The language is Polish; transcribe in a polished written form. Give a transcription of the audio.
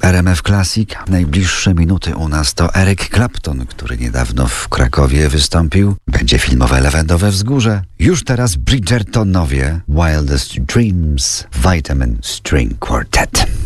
RMF Classic. Najbliższe minuty u nas to Eric Clapton, który niedawno w Krakowie wystąpił. Będzie filmowe Lawendowe Wzgórze. Już teraz Bridgertonowie, Wildest Dreams, Vitamin String Quartet.